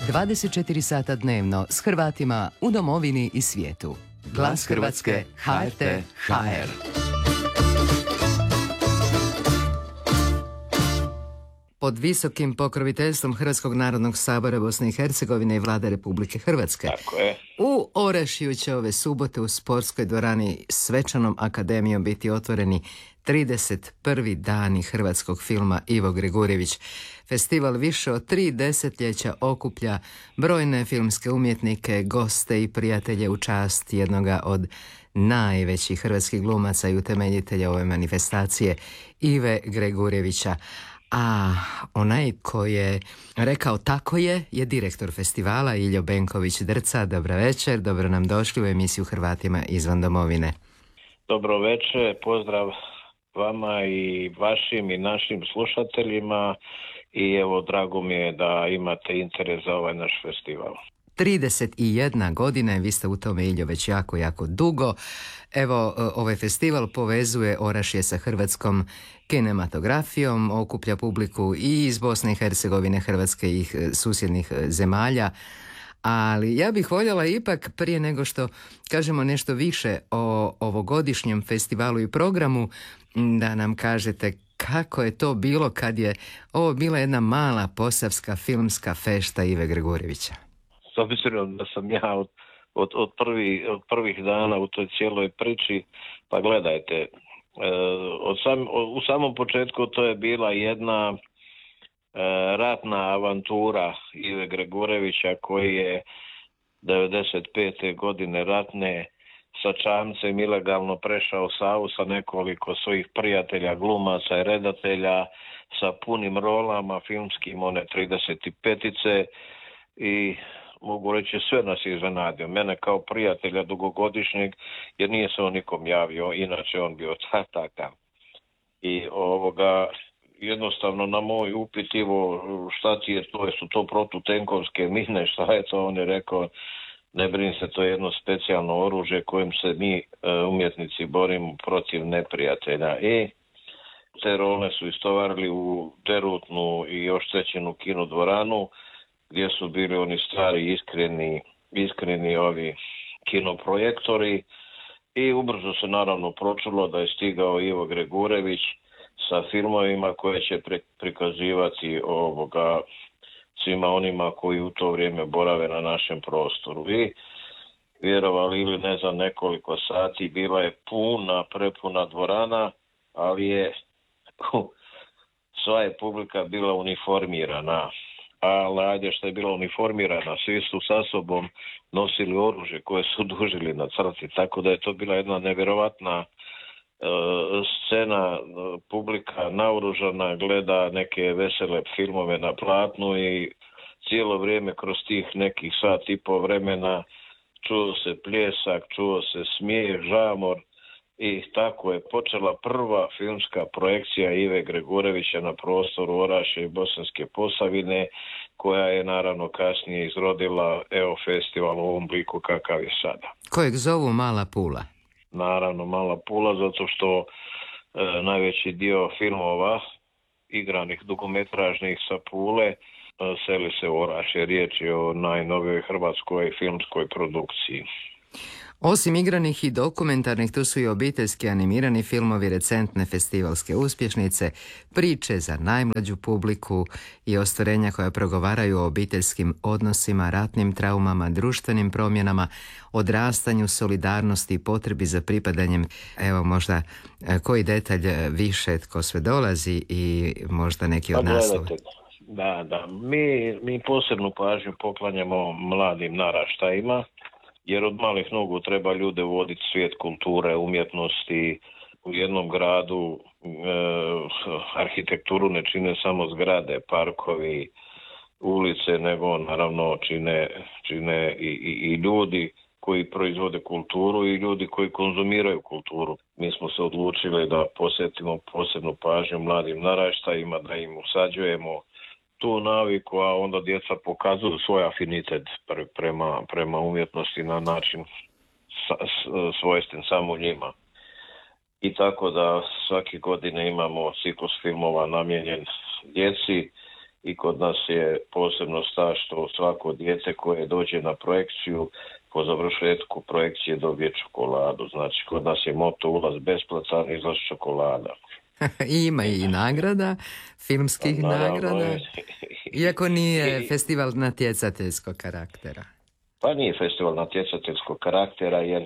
24 sata dnevno s Hrvatima u domovini i svijetu. Glas Hrvatske, HRT, HR. Pod visokim pokroviteljstvom Hrvatskog narodnog sabora Bosne i Hercegovine i Vlade Republike Hrvatske. Tako je. U Orašju će ove subote u sportskoj dvorani Svečanom akademijom biti otvoreni 31. dani hrvatskog filma Ivo Gregurjević. Festival više od 3 desetljeća okuplja brojne filmske umjetnike, goste i prijatelje u čast jednoga od najvećih hrvatskih glumaca i utemeljitelja ove manifestacije, Ive Gregurjevića. A onaj ko je rekao tako je direktor festivala Iljo Benković-Drca. Dobro večer, dobro nam došli u emisiju Hrvatima izvan domovine. Dobro večer, pozdrav vama i vašim i našim slušateljima i evo drago mi je da imate interes za ovaj naš festival. 31 godina, vi ste u tome, Iljo, već jako dugo. Evo, ovaj festival povezuje Orašje sa hrvatskom kinematografijom, okuplja publiku i iz Bosne i Hercegovine, Hrvatske i susjednih zemalja. Ali ja bih voljela ipak, prije nego što kažemo nešto više o ovogodišnjem festivalu i programu, da nam kažete kako je to bilo kad je ovo bila jedna mala posavska filmska fešta Ive Gregurjevića. S obzirom da sam ja od prvih dana u toj cijeloj priči, pa gledajte, u samom početku to je bila jedna ratna avantura Ive Gregurjevića koji je 95. godine ratne sa čamcem ilegalno prešao Savu sa nekoliko svojih prijatelja, glumaca i redatelja sa punim rolama filmskim, one 35-ice, i mogu reći sve nas je iznenadio. Mene kao prijatelja dugogodišnjeg, jer nije se on nikom javio, inače on bio takav. I jednostavno na moj upit, Ivo, šta ti je to, su to protutenkovske mine, šta je to, on je rekao, ne brini se, to je jedno specijalno oružje kojim se mi umjetnici borimo protiv neprijatelja. I te role su istovarili u derutnu i oštećenu kinodvoranu, gdje su bili oni stari, iskreni ovi kinoprojektori, i ubrzo se naravno pročulo da je stigao Ivo Gregurjević sa filmovima koje će prikazivati svima onima koji u to vrijeme borave na našem prostoru. I vjerovali ili ne, za nekoliko sati bila je prepuna dvorana, ali je sva je publika bila uniformirana. Ali ajde, što je bila uniformirana, svi su sa sobom nosili oružje koje su dužili na crti, tako da je to bila jedna nevjerovatna scena. Publika naoružana gleda neke vesele filmove na platnu i cijelo vrijeme kroz tih nekih sat i po vremena čuo se pljesak, čuo se smijeh, žamor, i tako je počela prva filmska projekcija Ive Gregurjevića na prostoru Orašja i Bosanske Posavine, koja je naravno kasnije izrodila festival u ovom obliku kakav je sada. Kojeg zovu Mala Pula? Naravno Mala Pula, zato što najveći dio filmova igranih dugometražnih sa Pule seli se u Orašje. Riječ je o najnovijoj hrvatskoj filmskoj produkciji. Osim igranih i dokumentarnih, tu su i obiteljski animirani filmovi, recentne festivalske uspješnice, priče za najmlađu publiku i ostvarenja koja progovaraju o obiteljskim odnosima, ratnim traumama, društvenim promjenama, odrastanju, solidarnosti i potrebi za pripadanjem. Evo možda koji detalj više tko sve dolazi i možda neki od naslova. Da. Mi posebnu pažnju poklanjamo mladim naraštajima, jer od malih nogu treba ljude uvoditi svijet kulture, umjetnosti. U jednom gradu arhitekturu ne čine samo zgrade, parkovi, ulice, nego naravno čine i ljudi koji proizvode kulturu i ljudi koji konzumiraju kulturu. Mi smo se odlučili da posvetimo posebnu pažnju mladim naraštajima, da im usađujemo tu naviku, a onda djeca pokazuju svoj afinitet prema umjetnosti na način svojstven samo njima. I tako da svake godine imamo ciklus filmova namijenjen djeci i kod nas je posebno stav što svako dijete koje dođe na projekciju po završetku projekcije dobije čokoladu. Znači, kod nas je moto ulaz besplatan, izlaz čokolada. Ima i nagrada, filmskih nagrada, iako nije festival natjecateljskog karaktera. Pa nije festival natjecateljskog karaktera, jer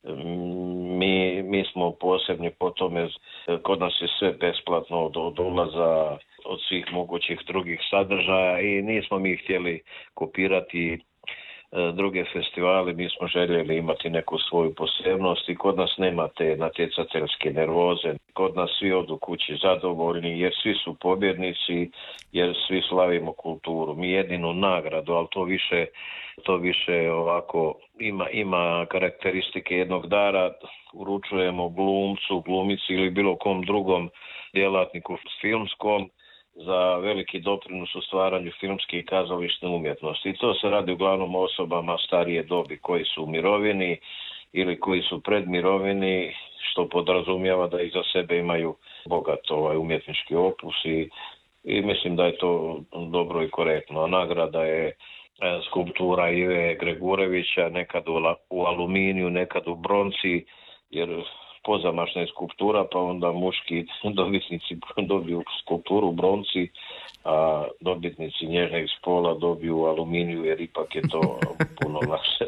mi smo posebni po tome, kod nas je sve besplatno od ulaza, od svih mogućih drugih sadržaja i nismo mi htjeli kopirati druge festivale, mi smo željeli imati neku svoju posebnost i kod nas nema te natjecateljske nervoze, kod nas svi odu kući zadovoljni jer svi su pobjednici, jer svi slavimo kulturu. Mi jedinu nagradu, ali to više ovako ima karakteristike jednog dara, uručujemo glumcu, glumici ili bilo kom drugom djelatniku filmskom za veliki doprinos u stvaranju filmske i kazališne umjetnosti. I to se radi uglavnom o osobama starije dobi koji su u mirovini ili koji su pred mirovini, što podrazumijeva da iza sebe imaju bogat umjetnički opus i mislim da je to dobro i korektno. A nagrada je skulptura Ive Gregurevića, nekad u aluminiju, nekad u bronci, jer pozamašna je skulptura, pa onda muški dobitnici dobiju skulpturu u bronci, a dobitnici nježnog spola dobiju u aluminiju, jer ipak je to puno lakše.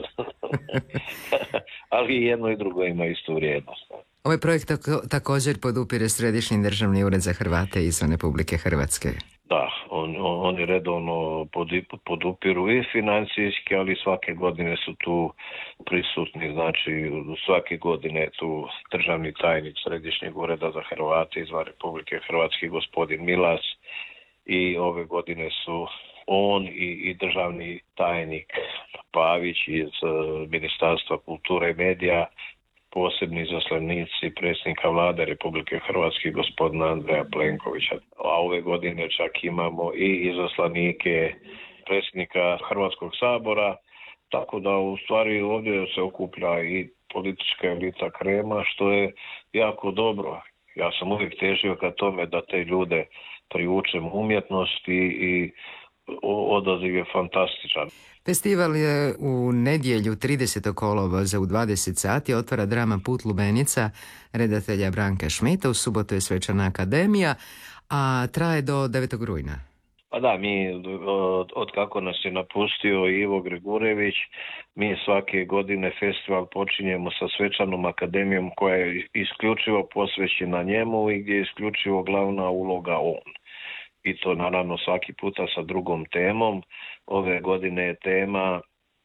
Ali jedno i drugo ima istu vrijednost. Ovaj projekt također podupire Središnji državni ured za Hrvate izvan Republike Hrvatske. Da, oni redovno podupiru i financijski, ali svake godine su tu prisutni, znači svake godine je tu državni tajnik Središnjeg ureda za Hrvate izvan Republike Hrvatske, gospodin Milas, i ove godine su on i državni tajnik Pavić iz Ministarstva kulture i medija, posebni izaslanici predsjednika vlade Republike Hrvatske gospodina Andreja Plenkovića. A ove godine čak imamo i izaslanike predsjednika Hrvatskog sabora, tako da u stvari ovdje se okuplja i politička elita Krema, što je jako dobro. Ja sam uvijek težio ka tome da te ljude privučem umjetnosti i odaziv je fantastičan. Festival je u nedjelju 30. kolovoza u 20 sati otvara drama Put lubenica redatelja Branka Šmita, u subotu je Svečana akademija, a traje do 9. rujna. Pa da, mi od kako nas je napustio Ivo Gregurević, mi svake godine festival počinjemo sa Svečanom akademijom koja je isključivo posvećena njemu i gdje je isključivo glavna uloga on. I to naravno svaki puta sa drugom temom. Ove godine je tema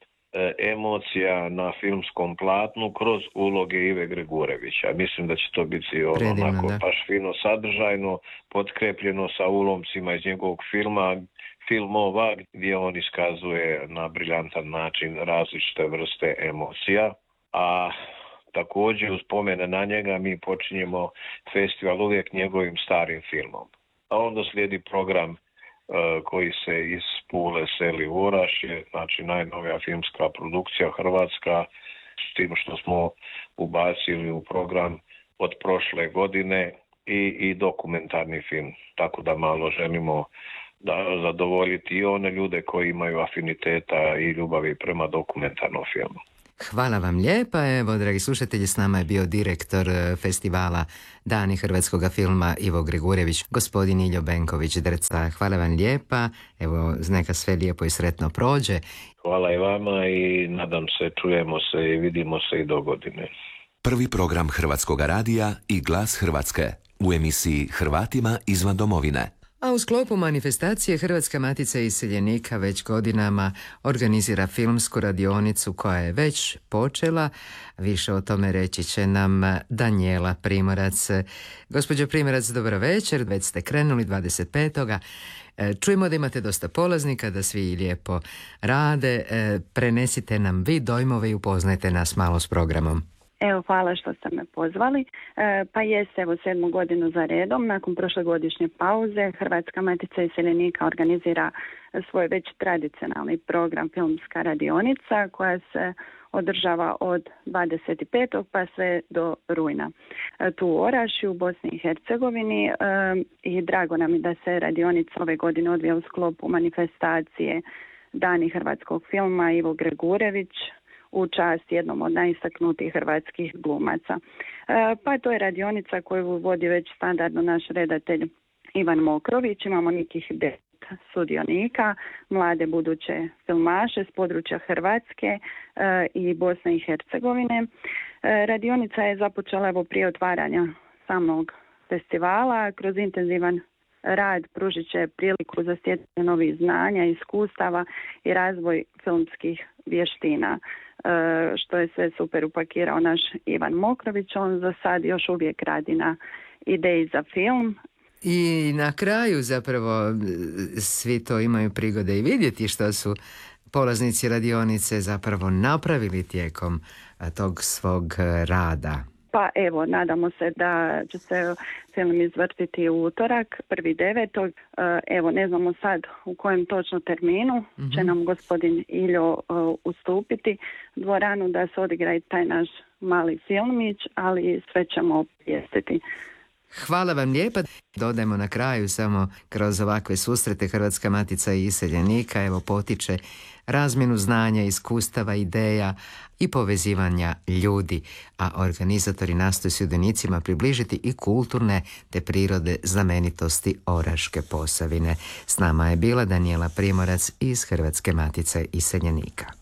emocija na filmskom platnu kroz uloge Ive Gregurevića. Mislim da će to biti onako baš fino sadržajno, potkrepljeno sa ulomcima iz njegovog filmova gdje on iskazuje na briljantan način različite vrste emocija. A također uz spomene na njega mi počinjemo festival uvijek njegovim starim filmom. A onda slijedi program koji se iz Pule seli u Orašje, znači najnovija filmska produkcija hrvatska, s tim što smo ubacili u program od prošle godine i dokumentarni film. Tako da malo želimo da zadovoljiti i one ljude koji imaju afiniteta i ljubavi prema dokumentarnom filmu. Hvala vam lijepa. Evo, dragi slušatelji, s nama je bio direktor festivala Dani hrvatskog filma Ivo Gregurević, gospodin Iljo Benković-Drca. Hvala vam lijepa. Evo, neka sve lijepo i sretno prođe. Hvala i vama i nadam se, čujemo se i vidimo se i do godine. Prvi program Hrvatskog radija i Glas Hrvatske u emisiji Hrvatima izvan domovine. A u sklopu manifestacije Hrvatska matica iseljenika već godinama organizira filmsku radionicu koja je već počela. Više o tome reći će nam Danijela Primorac. Gospođo Primorac, dobro večer, već ste krenuli 25. Čujemo da imate dosta polaznika, da svi lijepo rade. Prenesite nam vi dojmove i upoznajte nas malo s programom. Evo, hvala što ste me pozvali. Pa evo 7. godinu za redom, nakon prošlogodišnje pauze, Hrvatska matica iseljenika organizira svoj već tradicionalni program Filmska radionica koja se održava od 25. pa sve do rujna. Tu u Orašju, u Bosni i Hercegovini, i drago nam je da se radionica ove godine odvija u sklopu manifestacije Dani hrvatskog filma Ivo Gregurević u čast jednom od najistaknutijih hrvatskih glumaca. Pa to je radionica koju vodi već standardno naš redatelj Ivan Mokrović. Imamo nekih 10 sudionika, mlade buduće filmaše s područja Hrvatske i Bosne i Hercegovine. Radionica je započela evo prije otvaranja samog festivala. Kroz intenzivan rad pružit će priliku za stjecanje novih znanja, iskustava i razvoj filmskih vještina, što je sve super upakirao naš Ivan Mokrović. On za sad još uvijek radi na ideji za film. I na kraju zapravo svi to imaju prigode i vidjeti što su polaznici radionice zapravo napravili tijekom tog svog rada. Pa evo, nadamo se da će se film izvrtiti u utorak, 1.9. Evo, ne znamo sad u kojem točno terminu će nam gospodin Iljo ustupiti dvoranu da se odigra i taj naš mali filmić, ali sve ćemo obavijestiti. Hvala vam lijepa. Dodajmo na kraju samo kroz ovakve susrete Hrvatska matica i iseljenika evo potiče razmjenu znanja, iskustava, ideja i povezivanja ljudi, a organizatori nastoje sudionicima približiti i kulturne te prirode znamenitosti Oraške Posavine. S nama je bila Danijela Primorac iz Hrvatske matice iseljenika.